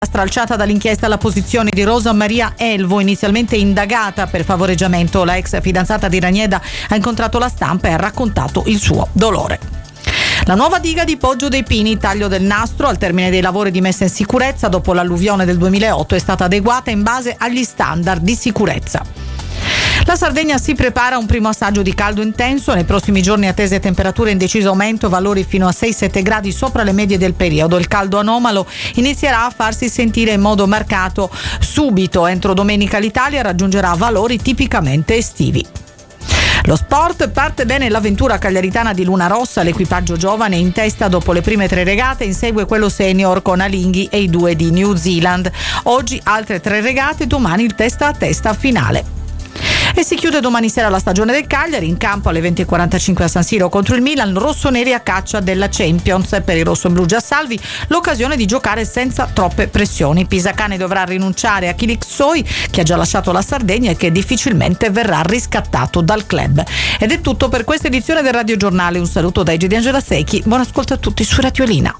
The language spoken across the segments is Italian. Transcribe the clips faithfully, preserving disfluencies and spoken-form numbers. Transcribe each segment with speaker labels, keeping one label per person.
Speaker 1: Stralciata dall'inchiesta la posizione di Rosa Maria Elvo, inizialmente indagata per favoreggiamento. La ex fidanzata di Ragneda ha incontrato la stampa e ha raccontato il suo dolore. La nuova diga di Poggio dei Pini, taglio del nastro al termine dei lavori di messa in sicurezza dopo l'alluvione del duemilaotto, è stata adeguata in base agli standard di sicurezza. La Sardegna si prepara a un primo assaggio di caldo intenso. Nei prossimi giorni attese temperature in deciso aumento, valori fino a sei sette gradi sopra le medie del periodo. Il caldo anomalo inizierà a farsi sentire in modo marcato subito. Entro domenica l'Italia raggiungerà valori tipicamente estivi. Lo sport, parte bene l'avventura cagliaritana di Luna Rossa, l'equipaggio giovane in testa dopo le prime tre regate, insegue quello senior con Alinghi e i due di New Zealand. Oggi altre tre regate, domani il testa a testa finale. E si chiude domani sera la stagione del Cagliari, in campo alle venti e quarantacinque a San Siro contro il Milan, rossoneri a caccia della Champions. Per i rossoblu già salvi l'occasione di giocare senza troppe pressioni. Pisacane dovrà rinunciare a Kilik Soi, che ha già lasciato la Sardegna e che difficilmente verrà riscattato dal club. Ed è tutto per questa edizione del Radio Giornale. Un saluto da Egi di Angela Secchi, buon ascolto a tutti su Radio Elina.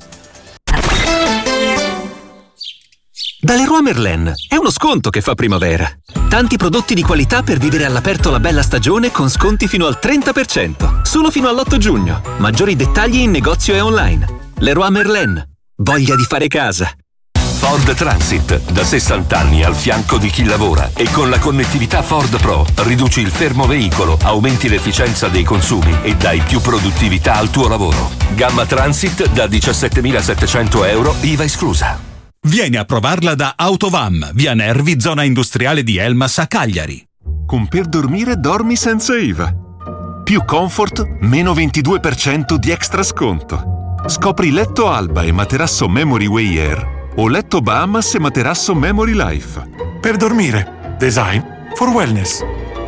Speaker 2: Da Leroy Merlin è uno sconto che fa primavera. Tanti prodotti di qualità per vivere all'aperto la bella stagione con sconti fino al trenta per cento. Solo fino all'otto giugno. Maggiori dettagli in negozio e online. Leroy Merlin. Voglia di fare casa.
Speaker 3: Ford Transit, da sessanta anni al fianco di chi lavora, e con la connettività Ford Pro riduci il fermo veicolo, aumenti l'efficienza dei consumi e dai più produttività al tuo lavoro. Gamma Transit da diciassettemilasettecento euro, I V A esclusa.
Speaker 4: Vieni a provarla da Autovam, via Nervi, zona industriale di Elmas a Cagliari.
Speaker 5: Con Per Dormire dormi senza I V A. Più comfort, meno ventidue per cento di extra sconto. Scopri letto Alba e materasso Memory Way Air o letto Bahamas e materasso Memory Life.
Speaker 6: Per Dormire, design for wellness.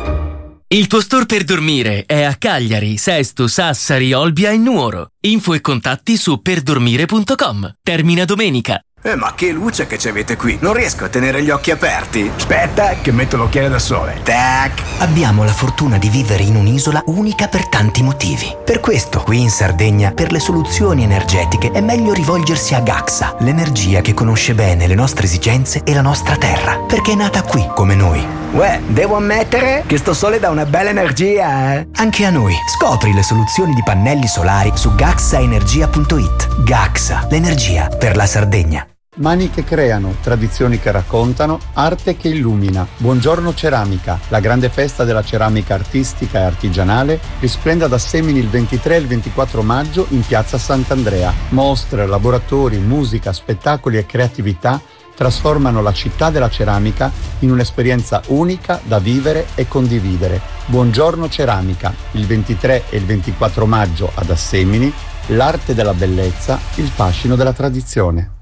Speaker 7: Il tuo store per dormire è a Cagliari, Sesto, Sassari, Olbia e Nuoro. Info e contatti su perdormire punto com. Termina domenica.
Speaker 8: Eh, ma che luce che ci avete qui! Non riesco a tenere gli occhi aperti. Aspetta, che metto l'occhiale da sole. Tac!
Speaker 9: Abbiamo la fortuna di vivere in un'isola unica per tanti motivi. Per questo, qui in Sardegna, per le soluzioni energetiche è meglio rivolgersi a Gaxa, l'energia che conosce bene le nostre esigenze e la nostra terra, perché è nata qui, come noi.
Speaker 8: Uè, devo ammettere che sto sole dà una bella energia, eh?
Speaker 9: Anche a noi. Scopri le soluzioni di pannelli solari su gaxa energia punto it. Gaxa, l'energia per la Sardegna.
Speaker 10: Mani che creano, tradizioni che raccontano, arte che illumina. Buongiorno Ceramica, la grande festa della ceramica artistica e artigianale, risplende ad Assemini il ventitré e il ventiquattro maggio in piazza Sant'Andrea. Mostre, laboratori, musica, spettacoli e creatività trasformano la città della ceramica in un'esperienza unica da vivere e condividere. Buongiorno Ceramica, il ventitré e il ventiquattro maggio ad Assemini, l'arte della bellezza, il fascino della tradizione.